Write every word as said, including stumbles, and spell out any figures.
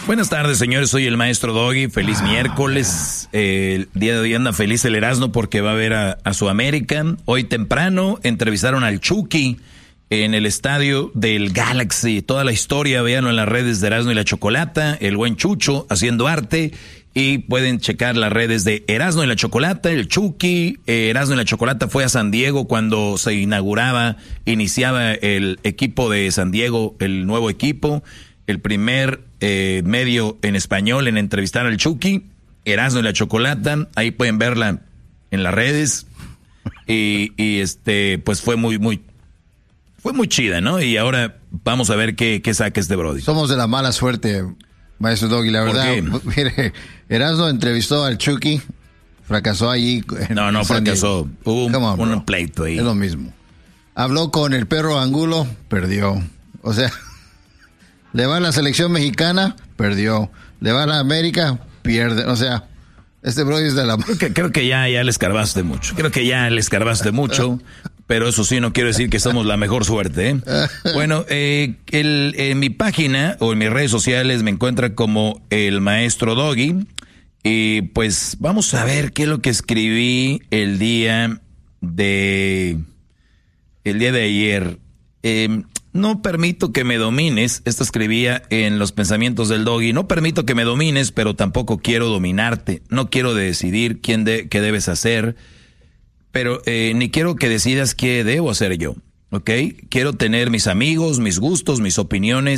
Buenas tardes, señores. Soy el maestro Doggy. Feliz miércoles. Eh, el día de hoy anda feliz el Erasmo porque va a ver a, a su América. Hoy temprano entrevistaron al Chucky en el estadio del Galaxy. Toda la historia, véanlo en las redes de Erasmo y la Chocolata. El buen Chucho haciendo arte. Y pueden checar las redes de Erasmo y la Chocolata, el Chucky. Eh, Erasmo y la Chocolata fue a San Diego cuando se inauguraba, iniciaba el equipo de San Diego, el nuevo equipo. El primer eh, medio en español en entrevistar al Chucky, Erasmo y la Chocolata. Ahí pueden verla en las redes. Y, y este, pues fue muy, muy, fue muy chida, ¿no? Y ahora vamos a ver qué, qué saca este brody. Somos de la mala suerte, maestro Doggy, la verdad. Mire, Erasmo entrevistó al Chucky, fracasó allí. No, no fracasó. Hubo un, on, un pleito ahí. Es lo mismo. Habló con el perro Angulo, perdió. O sea, le va a la selección mexicana, perdió. Le va a la América, pierde. O sea, este brody es de la... Creo que, creo que ya, ya le escarbaste mucho. Creo que ya le escarbaste mucho. Pero eso sí, no quiero decir que somos la mejor suerte, ¿eh? Bueno, eh, el, en mi página o en mis redes sociales me encuentra como el maestro Doggy. Y pues vamos a ver qué es lo que escribí el día de... El día de ayer. Eh, no permito que me domines. Esto escribía en los pensamientos del Doggy. No permito que me domines, pero tampoco quiero dominarte. No quiero decidir quién de, qué debes hacer. Pero eh, ni quiero que decidas qué debo hacer yo, ¿ok? Quiero tener mis amigos, mis gustos, mis opiniones